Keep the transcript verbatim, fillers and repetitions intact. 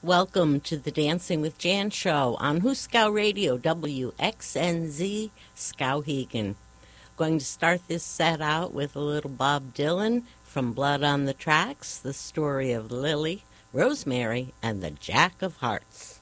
Welcome to the Dancing with Jan show on Huskow Radio, W X N Z, Skowhegan. Going to start this set out with a little Bob Dylan from Blood on the Tracks, the story of Lily, Rosemary, and the Jack of Hearts.